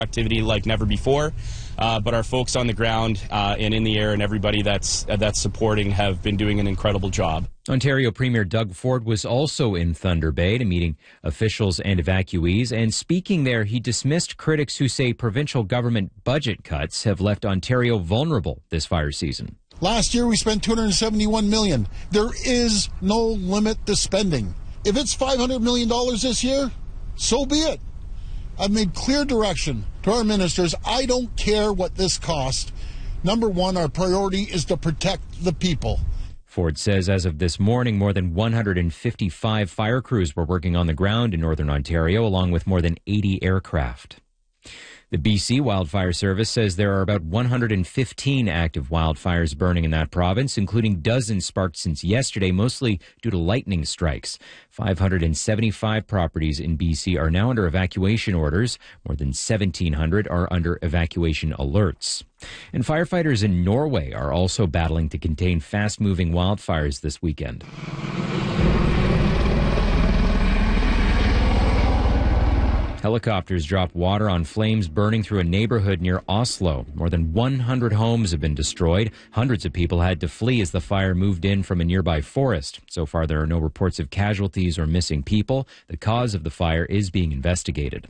activity like never before, but our folks on the ground and in the air and everybody that's supporting have been doing an incredible job. Ontario Premier Doug Ford was also in Thunder Bay to meeting officials and evacuees, and speaking there, he dismissed critics who say provincial government budget cuts have left Ontario vulnerable this fire season. Last year we spent $271 million. There is no limit to spending. If it's $500 million this year, so be it. I've made clear direction to our ministers. I don't care what this costs. Number one, our priority is to protect the people. Ford says as of this morning, more than 155 fire crews were working on the ground in northern Ontario, along with more than 80 aircraft. The BC Wildfire Service says there are about 115 active wildfires burning in that province, including dozens sparked since yesterday, mostly due to lightning strikes. 575 properties in BC are now under evacuation orders. More than 1,700 are under evacuation alerts. And firefighters in Norway are also battling to contain fast-moving wildfires this weekend. Helicopters dropped water on flames burning through a neighborhood near Oslo. More than 100 homes have been destroyed. Hundreds of people had to flee as the fire moved in from a nearby forest. So far, there are no reports of casualties or missing people. The cause of the fire is being investigated.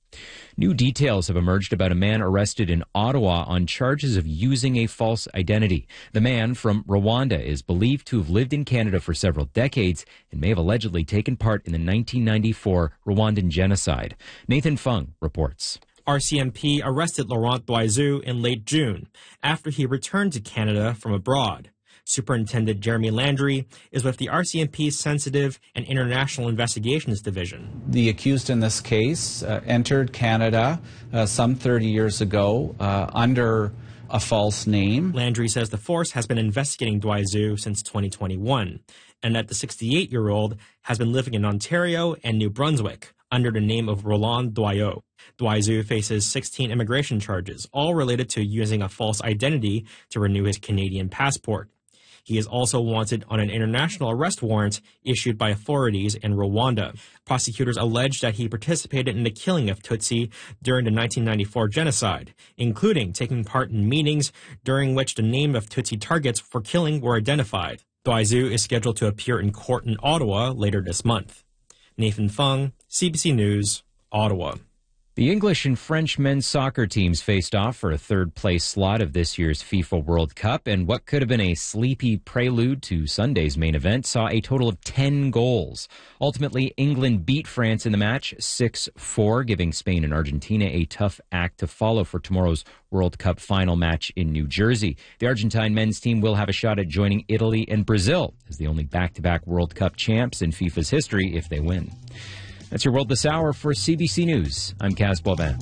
New details have emerged about a man arrested in Ottawa on charges of using a false identity. The man from Rwanda is believed to have lived in Canada for several decades and may have allegedly taken part in the 1994 Rwandan genocide. Nathan Fung reports. RCMP arrested Laurent Doizu in late June after he returned to Canada from abroad. Superintendent Jeremy Landry is with the RCMP's Sensitive and International Investigations Division. The accused in this case entered Canada some 30 years ago under a false name. Landry says the force has been investigating Doizu since 2021, and that the 68-year-old has been living in Ontario and New Brunswick under the name of Roland Doyo. Doizu faces 16 immigration charges, all related to using a false identity to renew his Canadian passport. He is also wanted on an international arrest warrant issued by authorities in Rwanda. Prosecutors allege that he participated in the killing of Tutsi during the 1994 genocide, including taking part in meetings during which the name of Tutsi targets for killing were identified. Doizu is scheduled to appear in court in Ottawa later this month. Nathan Fung, CBC News, Ottawa. The English and French men's soccer teams faced off for a third-place slot of this year's FIFA World Cup, and what could have been a sleepy prelude to Sunday's main event saw a total of 10 goals. Ultimately, England beat France in the match 6-4, giving Spain and Argentina a tough act to follow for tomorrow's World Cup final match in New Jersey. The Argentine men's team will have a shot at joining Italy and Brazil as the only back-to-back World Cup champs in FIFA's history if they win. That's your World This Hour for CBC News. I'm Kaz Boivin.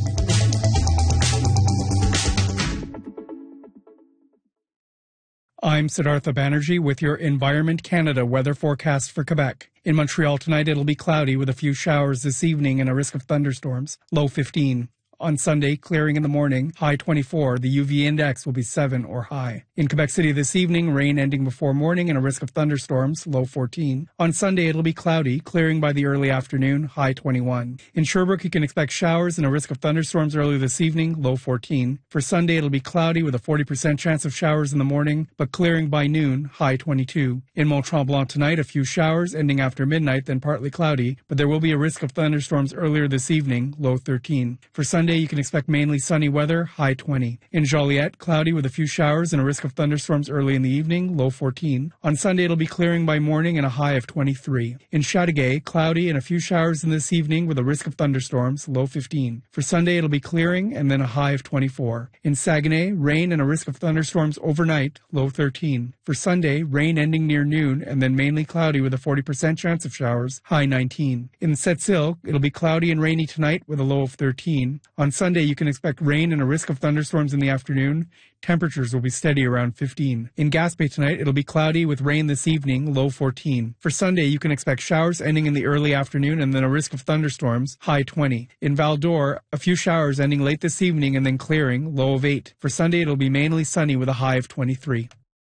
I'm Siddhartha Banerjee with your Environment Canada weather forecast for Quebec. In Montreal tonight, it'll be cloudy with a few showers this evening and a risk of thunderstorms, low 15. On Sunday, clearing in the morning, high 24. The UV index will be 7 or high. In Quebec City this evening, rain ending before morning and a risk of thunderstorms, low 14. On Sunday, it'll be cloudy, clearing by the early afternoon, high 21. In Sherbrooke, you can expect showers and a risk of thunderstorms early this evening, low 14. For Sunday, it'll be cloudy with a 40% chance of showers in the morning, but clearing by noon, high 22. In Mont-Tremblant tonight, a few showers ending after midnight, then partly cloudy, but there will be a risk of thunderstorms earlier this evening, low 13. For Sunday, you can expect mainly sunny weather, high 20. In Joliet, cloudy with a few showers and a risk of thunderstorms early in the evening, low 14. On Sunday, it'll be clearing by morning and a high of 23. In Chateauguay, cloudy and a few showers in this evening with a risk of thunderstorms, low 15. For Sunday, it'll be clearing and then a high of 24. In Saguenay, rain and a risk of thunderstorms overnight, low 13. For Sunday, rain ending near noon and then mainly cloudy with a 40% chance of showers, high 19. In Sept-Îles, it'll be cloudy and rainy tonight with a low of 13. On Sunday, you can expect rain and a risk of thunderstorms in the afternoon. Temperatures will be steady around 15. In Gaspé tonight, it'll be cloudy with rain this evening, low 14. For Sunday, you can expect showers ending in the early afternoon and then a risk of thunderstorms, high 20. In Val-d'Or, a few showers ending late this evening and then clearing, low of 8. For Sunday, it'll be mainly sunny with a high of 23.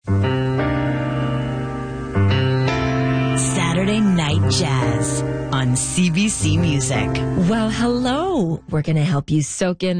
Saturday Night Jazz on CBC Music. Well, hello. We're going to help you soak in